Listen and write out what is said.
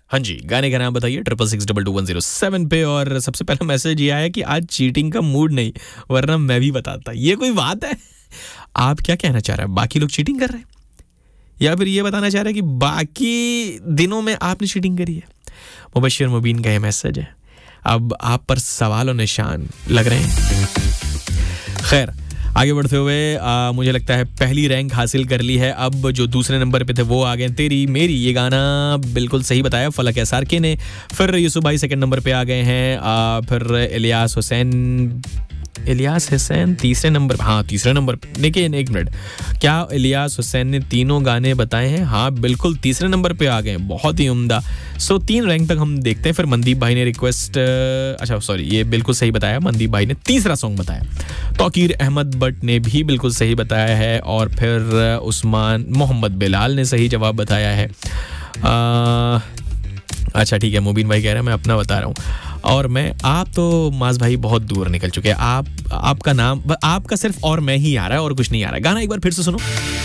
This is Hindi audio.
हाँ जी, गाने का नाम बताइए 66622107 पे। और सबसे पहला मैसेज ये आया कि आज चीटिंग का मूड नहीं, वरना मैं भी बताता। ये कोई बात है? आप क्या कहना चाह रहे हैं? बाकी लोग चीटिंग कर रहे हैं, या फिर ये बताना चाह रहे हैं कि बाकी दिनों में आपने चीटिंग करी है? मुबश्शिर मुबीन का ये मैसेज है। अब आप पर सवाल और निशान लग रहे हैं। खैर, आगे बढ़ते हुए मुझे लगता है पहली रैंक हासिल कर ली है। अब जो दूसरे नंबर पे थे वो आ गए तेरी मेरी, ये गाना बिल्कुल सही बताया फलक एसआर के ने। फिर यूसुफ भाई सेकंड नंबर पे आ गए हैं। फिर इलियास हुसैन तीसरे नंबर, हाँ तीसरे नंबर पे। लेकिन एक मिनट, क्या इलियास हुसैन ने तीनों गाने बताए हैं? हाँ बिल्कुल, तीसरे नंबर पे आ गए, बहुत ही उम्दा। सो 3 रैंक तक हम देखते हैं। फिर मनदीप भाई ने रिक्वेस्ट, अच्छा सॉरी, ये बिल्कुल सही बताया, मनदीप भाई ने तीसरा सॉन्ग बताया। तौकीर अहमद बट ने भी बिल्कुल सही बताया है। और फिर उस्मान मोहम्मद बिलाल ने सही जवाब बताया है। अच्छा ठीक है, मुबीन भाई कह रहे हैं मैं अपना बता रहा हूँ। और आप तो माज भाई बहुत दूर निकल चुके हैं। आपका नाम, आपका सिर्फ और मैं ही आ रहा है और कुछ नहीं आ रहा है। गाना एक बार फिर से सुनो।